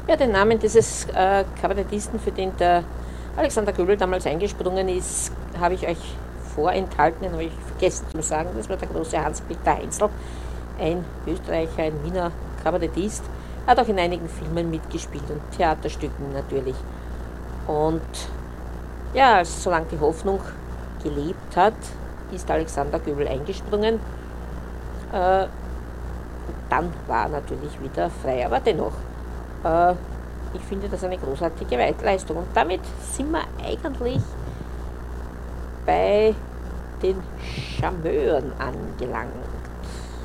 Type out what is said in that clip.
Ja, den Namen dieses Kabarettisten, für den der Alexander Göbel damals eingesprungen ist, habe ich euch vorenthalten, den habe ich vergessen zu sagen. Das war der große Hans-Peter Heinzel, ein Österreicher, ein Wiener Kabarettist, hat auch in einigen Filmen mitgespielt und Theaterstücken natürlich. Und ja, solange die Hoffnung gelebt hat, ist Alexander Göbel eingesprungen. Dann war er natürlich wieder frei, aber dennoch, ich finde das eine großartige Leistung. Und damit sind wir eigentlich bei den Charmeuren angelangt.